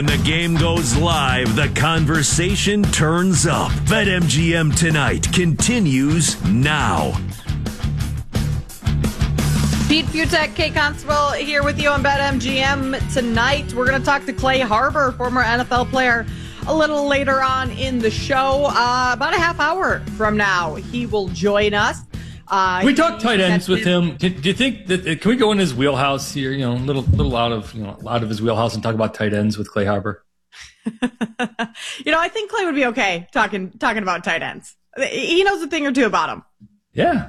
When the game goes live, the conversation turns up. BetMGM Tonight continues now. Pete Fiutak, Kate Constable here with you on BetMGM Tonight. We're going to talk to Clay Harbor, former NFL player, a little later on in the show. About a half hour from now, he will join us. We talked tight ends with him. Do you think that can we go in his wheelhouse here? A little out of his wheelhouse and talk about tight ends with Clay Harbor. I think Clay would be okay talking about tight ends. He knows a thing or two about them. Yeah,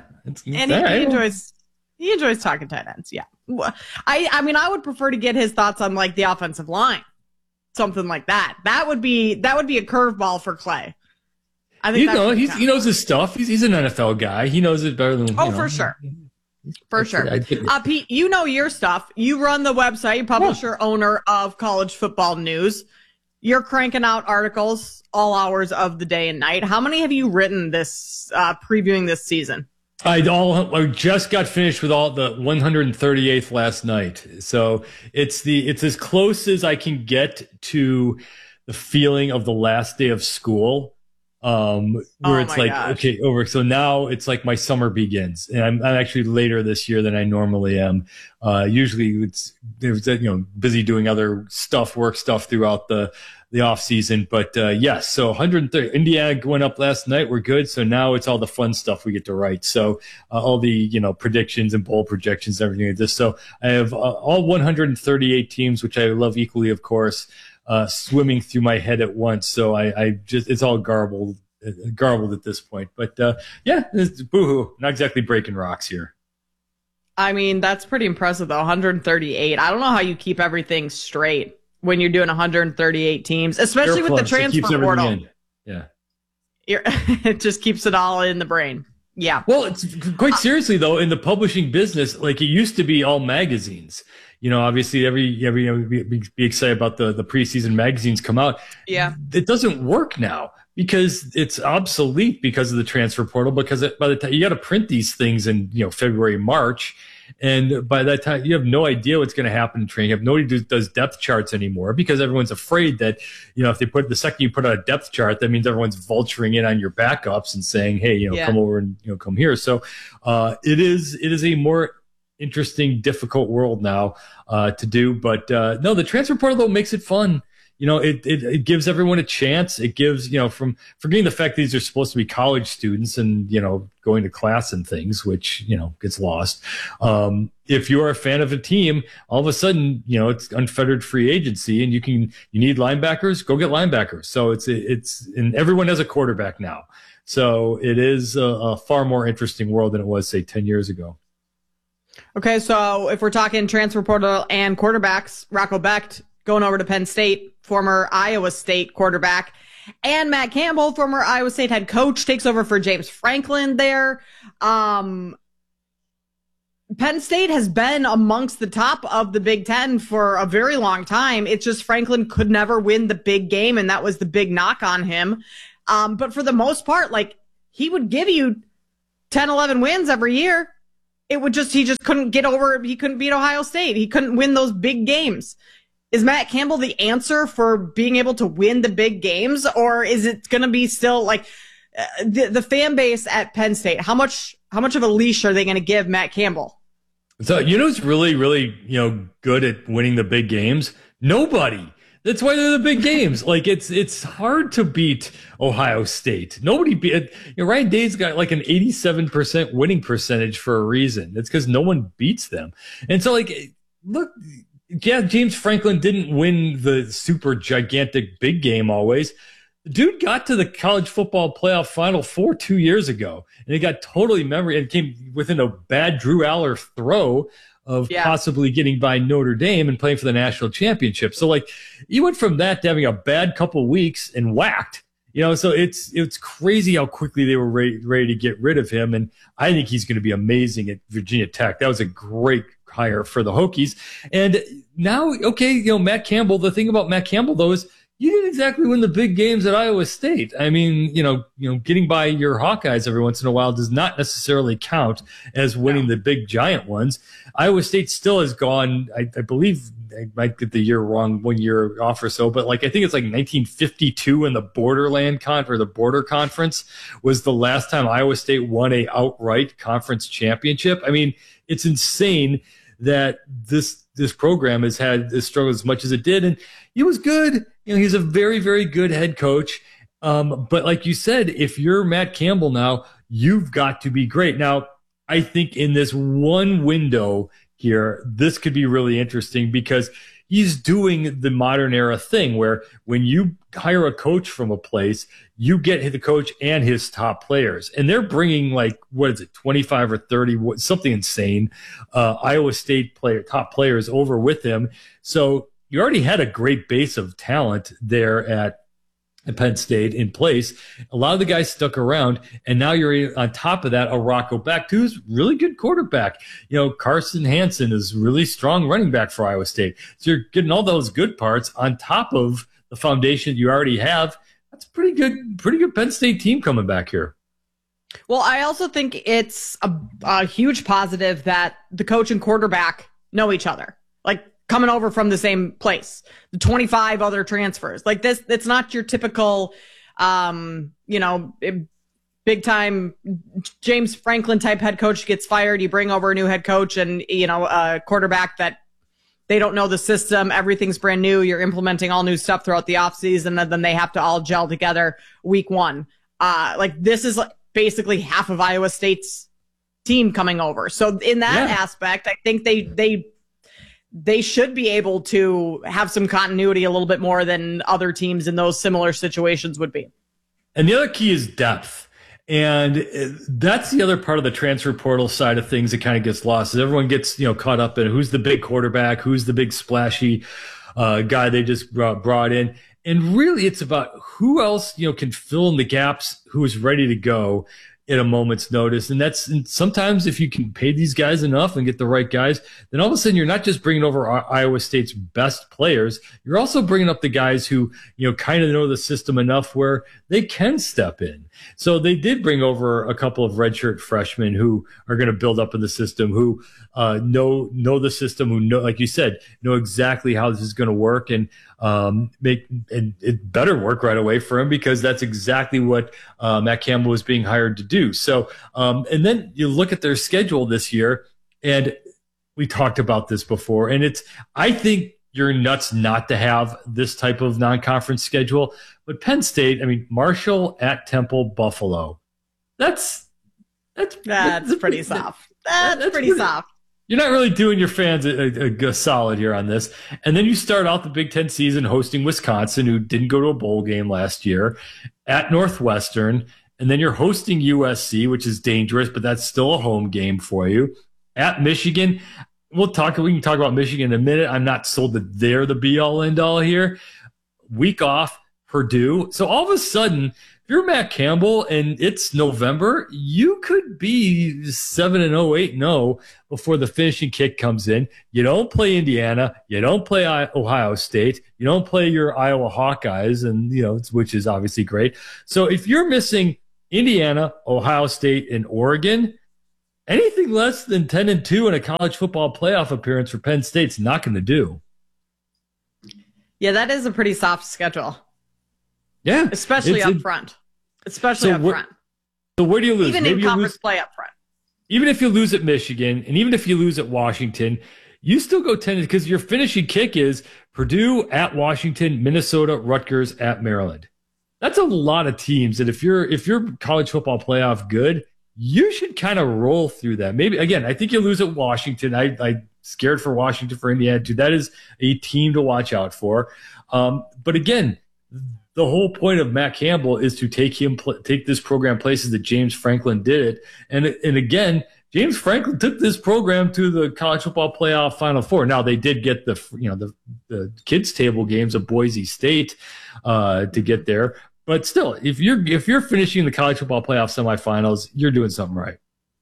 he enjoys talking tight ends. Yeah, I would prefer to get his thoughts on like the offensive line, something like that. That would be a curveball for Clay. I think he knows his stuff. He's an NFL guy. He knows it better than for sure. For sure. Pete, you know your stuff. You run the website, publisher, owner of College Football News. You're cranking out articles all hours of the day and night. How many have you written this previewing this season? I just got finished with all the 138th last night. So it's as close as I can get to the feeling of the last day of school. Where it's like, gosh. Okay, over. So now it's like my summer begins, and I'm actually later this year than I normally am. Usually there's busy doing other work stuff throughout the off season. But yes, so 130. Indiana went up last night. We're good. So now it's all the fun stuff we get to write. So all the predictions and bowl projections, everything like this. So I have all 138 teams, which I love equally, of course. Swimming through my head at once. So I just, it's all garbled at this point. But it's boohoo. Not exactly breaking rocks here. I mean, that's pretty impressive though. 138. I don't know how you keep everything straight when you're doing 138 teams, especially with the transfer portal. Yeah. It just keeps it all in the brain. Yeah. Well, it's quite seriously though, in the publishing business, like it used to be all magazines. Obviously be excited about the preseason magazines come out. Yeah. It doesn't work now because it's obsolete because of the transfer portal, because by the time you got to print these things in, February, March. And by that time, you have no idea what's going to happen in training camp. Nobody does depth charts anymore because everyone's afraid that, if they the second you put out a depth chart, that means everyone's vulturing in on your backups and saying, hey, come over and, come here. So, it is a more interesting, difficult world now to do. But no, the transfer portal though makes it fun. It gives everyone a chance. It gives, from forgetting the fact that these are supposed to be college students and, going to class and things, which, gets lost. If you are a fan of a team, all of a sudden, it's unfettered free agency and you need linebackers, go get linebackers. So and everyone has a quarterback now. So it is a far more interesting world than it was, say, 10 years ago. Okay, so if we're talking transfer portal and quarterbacks, Rocco Becht going over to Penn State, former Iowa State quarterback, and Matt Campbell, former Iowa State head coach, takes over for James Franklin there. Penn State has been amongst the top of the Big Ten for a very long time. It's just Franklin could never win the big game, and that was the big knock on him. But for the most part, he would give you 10, 11 wins every year. He just couldn't get over, he couldn't beat Ohio State. He couldn't win those big games. Is Matt Campbell the answer for being able to win the big games? Or is it going to be still the fan base at Penn State? How much of a leash are they going to give Matt Campbell? So, who's really, really, good at winning the big games? Nobody. That's why they're the big games. It's hard to beat Ohio State. Nobody beat Ryan Day's got an 87% winning percentage for a reason. It's because no one beats them. And so look, James Franklin didn't win the super gigantic big game always. The dude got to the college football playoff Final Four 2 years ago, and it got totally memory and came within a bad Drew Aller throw of possibly getting by Notre Dame and playing for the national championship. So you went from that to having a bad couple weeks and whacked, so it's crazy how quickly they were ready to get rid of him. And I think he's going to be amazing at Virginia Tech. That was a great hire for the Hokies. And now, Matt Campbell, the thing about Matt Campbell though is you didn't exactly win the big games at Iowa State. I mean, getting by your Hawkeyes every once in a while does not necessarily count as winning the big giant ones. Iowa State still has gone, I believe I might get the year wrong, 1 year off or so, but like I think it's like 1952 in the the Border Conference was the last time Iowa State won a outright conference championship. I mean, it's insane that this program has had this struggle as much as it did, and he was good. He's a very, very good head coach. But like you said, if you're Matt Campbell now, you've got to be great. Now, I think in this one window here, this could be really interesting because he's doing the modern era thing where when you hire a coach from a place, you get the coach and his top players. And they're bringing 25 or 30, something insane, Iowa State top players over with him. So you already had a great base of talent there at Penn State in place. A lot of the guys stuck around, and now you're on top of that, a Rocco Becht, who's really good quarterback. Carson Hansen is really strong running back for Iowa State. So you're getting all those good parts on top of the foundation you already have. That's pretty good Penn State team coming back here. Well, I also think it's a huge positive that the coach and quarterback know each other. Like, coming over from the same place, the 25 other transfers like this. It's not your typical, big time James Franklin type head coach gets fired. You bring over a new head coach and, a quarterback that they don't know the system. Everything's brand new. You're implementing all new stuff throughout the offseason, and then they have to all gel together week one. This is basically half of Iowa State's team coming over. So in that aspect, I think they should be able to have some continuity a little bit more than other teams in those similar situations would be. And the other key is depth. And that's the other part of the transfer portal side of things that kind of gets lost. Is everyone gets caught up in who's the big quarterback, who's the big splashy guy they just brought in. And really it's about who else can fill in the gaps, who is ready to go at a moment's notice. And sometimes if you can pay these guys enough and get the right guys, then all of a sudden you're not just bringing over Iowa State's best players, you're also bringing up the guys who, kind of know the system enough where they can step in. So they did bring over a couple of redshirt freshmen who are going to build up in the system, who know the system, who know, like you said, know exactly how this is going to work and it better work right away for him because that's exactly what Matt Campbell was being hired to do. So, and then you look at their schedule this year, and we talked about this before, and I think you're nuts not to have this type of non-conference schedule. But Penn State, Marshall at Temple, Buffalo. That's pretty soft. That's pretty soft. You're not really doing your fans a solid here on this. And then you start out the Big Ten season hosting Wisconsin, who didn't go to a bowl game last year, at Northwestern. And then you're hosting USC, which is dangerous, but that's still a home game for you. At Michigan, we can talk about Michigan in a minute. I'm not sold that they're the be-all, end-all here. Week off, Purdue. So all of a sudden, if you're Matt Campbell and it's November, you could be 7-0, 8-0 before the finishing kick comes in. You don't play Indiana. You don't play Ohio State. You don't play your Iowa Hawkeyes, and which is obviously great. So if you're missing Indiana, Ohio State, and Oregon, anything less than 10-2 in a college football playoff appearance for Penn State's not going to do. Yeah, that is a pretty soft schedule. Yeah, especially up front. So where do you lose? Even in conference play up front. Even if you lose at Michigan, and even if you lose at Washington, you still go 10 because your finishing kick is Purdue at Washington, Minnesota, Rutgers at Maryland. That's a lot of teams. And if you're college football playoff good, you should kind of roll through that. Maybe again, I think you lose at Washington. I scared for Washington, for Indiana too. That is a team to watch out for. But again, the whole point of Matt Campbell is to take this program places that James Franklin did it. And again, James Franklin took this program to the college football playoff Final Four. Now they did get the kids table games of Boise State to get there, but still, if you're finishing the college football playoff semifinals, you're doing something right.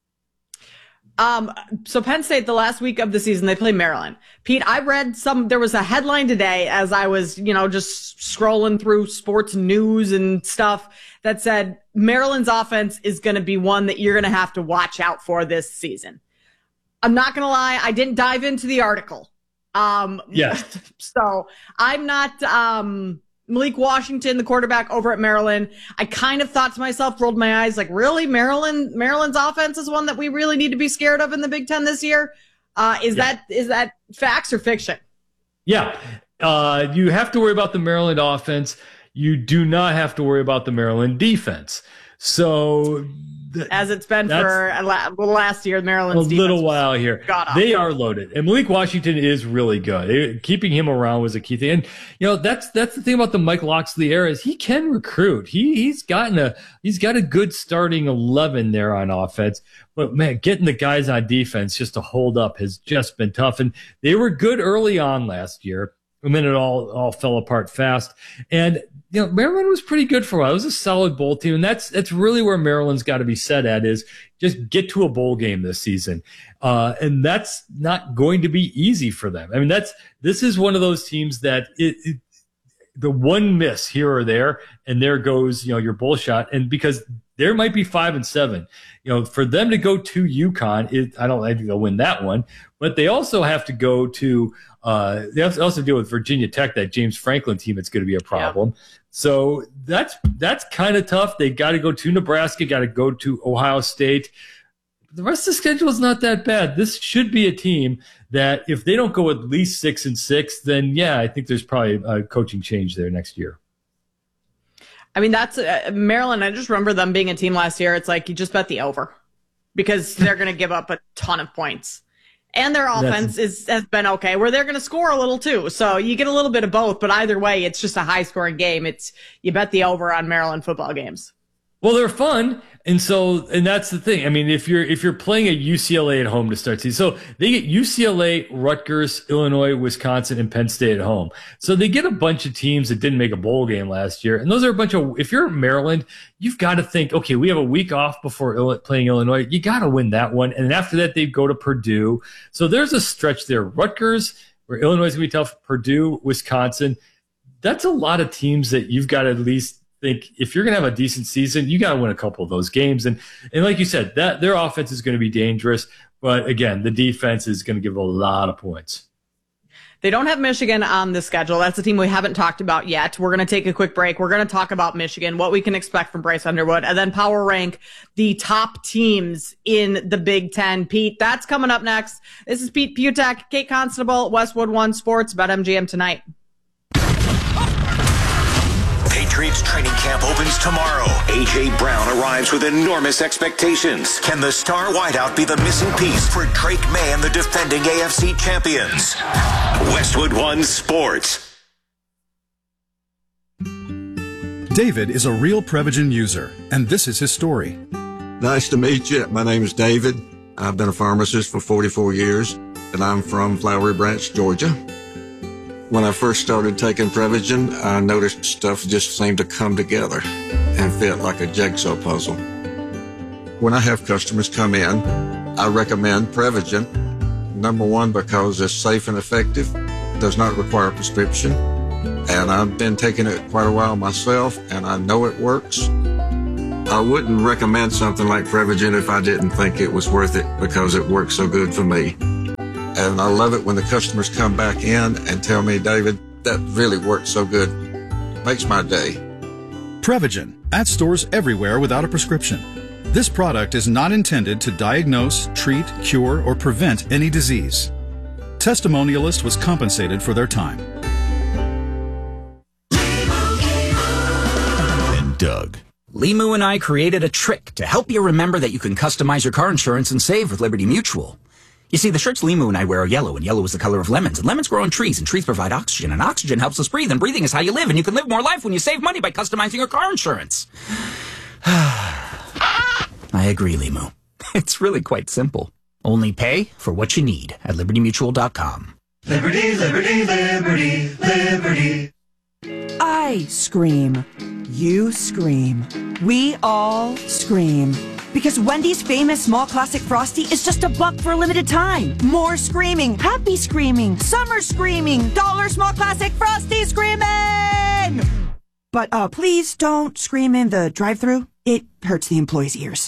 So Penn State, the last week of the season, they play Maryland. Pete, I read there was a headline today as I was, just scrolling through sports news and stuff that said Maryland's offense is going to be one that you're going to have to watch out for this season. I'm not going to lie. I didn't dive into the article, Yes. So I'm not Malik Washington, the quarterback over at Maryland. I kind of thought to myself, rolled my eyes, like, really? Maryland's offense is one that we really need to be scared of in the Big Ten this year? Is that facts or fiction? Yeah. You have to worry about the Maryland offense. You do not have to worry about the Maryland defense. So, as it's been for the last year, Maryland's defense. A little while here. They are loaded. And Malik Washington is really good. Keeping him around was a key thing. And, that's the thing about the Mike Locksley era is he can recruit. He's got a good starting 11 there on offense. But, man, getting the guys on defense just to hold up has just been tough. And they were good early on last year. And then it all fell apart fast. And, Maryland was pretty good for a while. It was a solid bowl team. And that's really where Maryland's got to be set at, is just get to a bowl game this season. And that's not going to be easy for them. I mean, this is one of those teams that the one miss here or there, and there goes, your bowl shot. And because there might be 5-7, for them to go to UConn, I don't think they'll win that one, but they also have to go to, they have to also deal with Virginia Tech, that James Franklin team. It's going to be a problem. Yeah. So that's kind of tough. They got to go to Nebraska, got to go to Ohio State. The rest of the schedule is not that bad. This should be a team that if they don't go at least 6-6, then I think there's probably a coaching change there next year. I mean, that's Maryland. I just remember them being a team last year. It's like you just bet the over because they're going to give up a ton of points. And their offense has been okay, where they're going to score a little too. So you get a little bit of both, but either way, it's just a high-scoring game. You bet the over on Maryland football games. Well, they're fun, and that's the thing. I mean, if you're playing at UCLA at home to start season, so they get UCLA, Rutgers, Illinois, Wisconsin, and Penn State at home. So they get a bunch of teams that didn't make a bowl game last year, and those are a bunch of. If you're Maryland, you've got to think, okay, we have a week off before playing Illinois. You got to win that one, and then after that they go to Purdue. So there's a stretch there. Rutgers, where Illinois is going to be tough. Purdue, Wisconsin. That's a lot of teams that you've got to at least think if you're going to have a decent season, you got to win a couple of those games. And like you said, that their offense is going to be dangerous. But again, the defense is going to give a lot of points. They don't have Michigan on the schedule. That's a team we haven't talked about yet. We're going to take a quick break. We're going to talk about Michigan, what we can expect from Bryce Underwood, and then power rank the top teams in the Big Ten. Pete, that's coming up next. This is Pete Putek, Kate Constable, Westwood One Sports, BetMGM tonight. Patriots training camp opens tomorrow. A.J. Brown arrives with enormous expectations. Can the star wideout be the missing piece for Drake May and the defending AFC champions? Westwood One Sports. David is a real Prevagen user, and this is his story. Nice to meet you. My name is David. I've been a pharmacist for 44 years, and I'm from Flowery Branch, Georgia. When I first started taking Prevagen, I noticed stuff just seemed to come together and fit like a jigsaw puzzle. When I have customers come in, I recommend Prevagen. Number one, because it's safe and effective, does not require a prescription, and I've been taking it quite a while myself, and I know it works. I wouldn't recommend something like Prevagen if I didn't think it was worth it because it works so good for me. And I love it when the customers come back in and tell me, David, that really worked so good. Makes my day. Prevagen, at stores everywhere without a prescription. This product is not intended to diagnose, treat, cure, or prevent any disease. Testimonialist was compensated for their time. And Doug. Limu and I created a trick to help you remember that you can customize your car insurance and save with Liberty Mutual. You see, the shirts Limu and I wear are yellow, and yellow is the color of lemons, and lemons grow on trees, and trees provide oxygen, and oxygen helps us breathe, and breathing is how you live, and you can live more life when you save money by customizing your car insurance. I agree, Limu. It's really quite simple. Only pay for what you need at LibertyMutual.com. Liberty, liberty, liberty, liberty. I scream. You scream. We all scream. Because Wendy's famous small classic Frosty is just $1 for a limited time. More screaming, happy screaming, summer screaming, dollar small classic Frosty screaming! But please don't scream in the drive-thru. It hurts the employees' ears.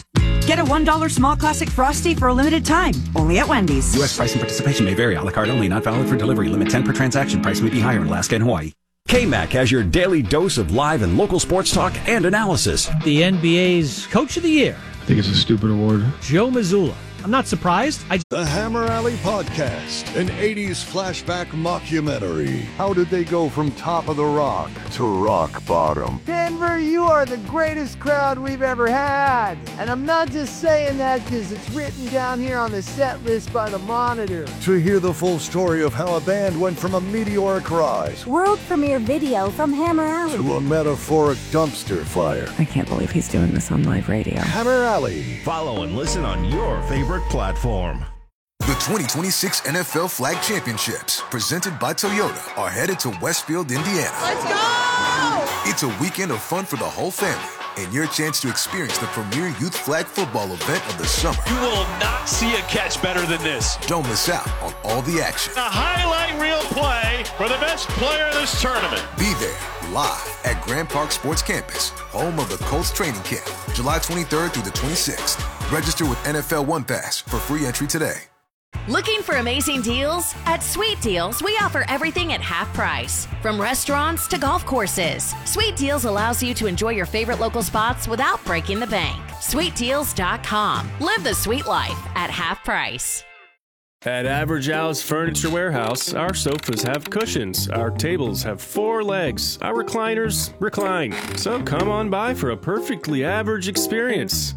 Get a $1 small classic Frosty for a limited time, only at Wendy's. U.S. price and participation may vary. A la carte only, not valid for delivery. Limit 10 per transaction. Price may be higher in Alaska and Hawaii. KMAC has your daily dose of live and local sports talk and analysis. The NBA's Coach of the Year. I think it's a stupid award. Joe Mazzulla. I'm not surprised. The Hammer Alley Podcast, an 80s flashback mockumentary. How did they go from top of the rock to rock bottom? Denver, you are the greatest crowd we've ever had. And I'm not just saying that because it's written down here on the set list by the Monitor. To hear the full story of how a band went from a meteoric rise, world premiere video from Hammer Alley, to a metaphoric dumpster fire. I can't believe he's doing this on live radio. Hammer Alley. Follow and listen on your favorite platform. The 2026 NFL Flag Championships, presented by Toyota, are headed to Westfield, Indiana. Let's go! It's a weekend of fun for the whole family, and your chance to experience the premier youth flag football event of the summer. You will not see a catch better than this. Don't miss out on all the action. A highlight reel play for the best player in this tournament. Be there, live at Grand Park Sports Campus, home of the Colts training camp, July 23rd through the 26th. Register with NFL One Pass for free entry today. Looking for amazing deals? At Sweet Deals, we offer everything at half price. From restaurants to golf courses, Sweet Deals allows you to enjoy your favorite local spots without breaking the bank. SweetDeals.com. Live the sweet life at half price. At Average Al's Furniture Warehouse, our sofas have cushions, our tables have 4 legs, our recliners recline. So come on by for a perfectly average experience.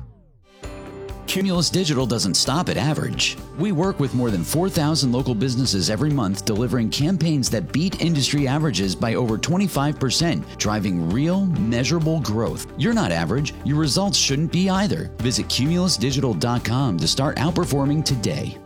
Cumulus Digital doesn't stop at average. We work with more than 4,000 local businesses every month, delivering campaigns that beat industry averages by over 25%, driving real, measurable growth. You're not average. Your results shouldn't be either. Visit cumulusdigital.com to start outperforming today.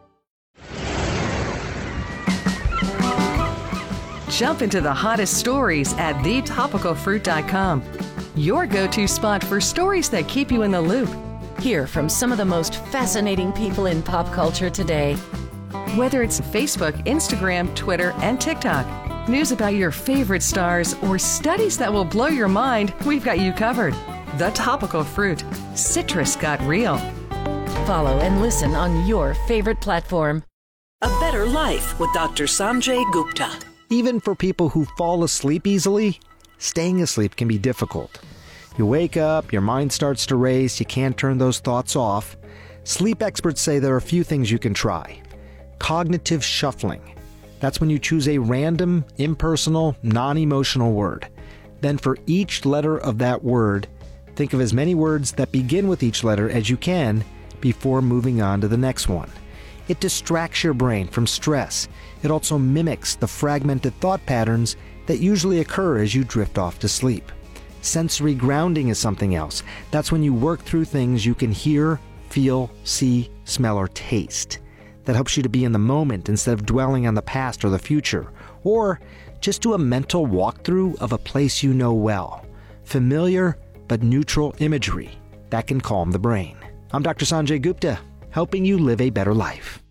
Jump into the hottest stories at thetopicalfruit.com. Your go-to spot for stories that keep you in the loop. Hear from some of the most fascinating people in pop culture today. Whether it's Facebook, Instagram, Twitter, and TikTok, news about your favorite stars, or studies that will blow your mind, we've got you covered. The Topical Fruit. Citrus got real. Follow and listen on your favorite platform. A Better Life with Dr. Sanjay Gupta. Even for people who fall asleep easily, staying asleep can be difficult. You wake up, your mind starts to race, you can't turn those thoughts off. Sleep experts say there are a few things you can try. Cognitive shuffling. That's when you choose a random, impersonal, non-emotional word. Then for each letter of that word, think of as many words that begin with each letter as you can before moving on to the next one. It distracts your brain from stress. It also mimics the fragmented thought patterns that usually occur as you drift off to sleep. Sensory grounding is something else. That's when you work through things you can hear, feel, see, smell, or taste. That helps you to be in the moment instead of dwelling on the past or the future. Or just do a mental walkthrough of a place you know well. Familiar but neutral imagery that can calm the brain. I'm Dr. Sanjay Gupta, helping you live a better life.